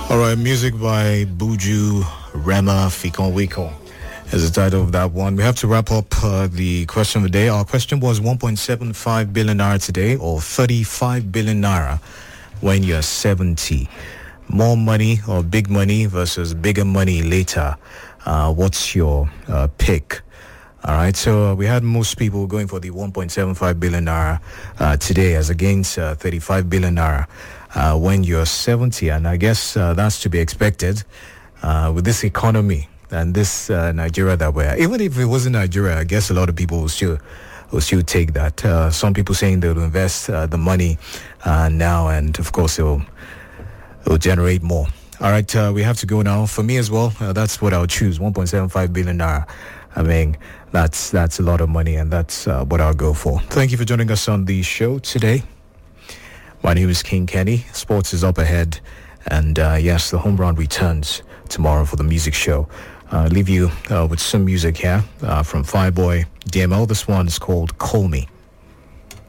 All right, music by Buju Rema Fikon Wiko is the title of that one. We have to wrap up the question of the day. Our question was 1.75 billion naira today or 35 billion naira when you're 70. More money or big money versus bigger money later. What's your pick? All right, so we had most people going for the 1.75 billion naira today as against 35 billion naira when you're 70. And I guess that's to be expected with this economy and this Nigeria that we're. Even if it wasn't Nigeria, I guess a lot of people will still take that. Some people saying they'll invest the money now, and of course it'll generate more. All right, we have to go now. For me as well, that's what I'll choose, 1.75 billion naira. I mean, that's a lot of money, and that's what I'll go for. Thank you for joining us on the show today. My name is King Kenny. Sports is up ahead, and yes, the home run returns tomorrow for the music show. Leave you with some music here from Fireboy DML. This one is called Call Me.